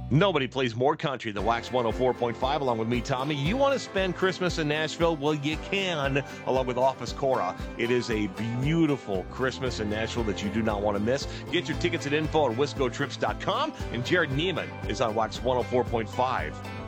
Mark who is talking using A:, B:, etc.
A: Nobody plays more country than Wax 104.5, along with me, Tommy. You want to spend Christmas in Nashville? Well, you can, along with Office Cora. It is a beautiful Christmas in Nashville that you do not want to miss. Get your tickets at info at wiscotrips.com, and Jared Neiman is on Wax 104.5.